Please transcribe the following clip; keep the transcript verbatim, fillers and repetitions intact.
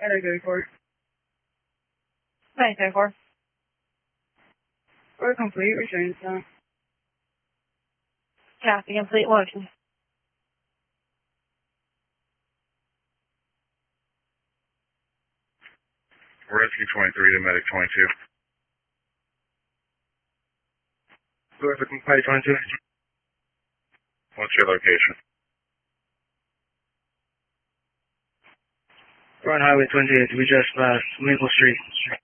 Medic thirty-four. Medic thirty-four. We're complete, return sound. Copy, complete motion. Rescue twenty-three to Medic twenty-two. Rescue twenty-two. What's your location? We're on Highway twenty-eight. We just passed Maple Street.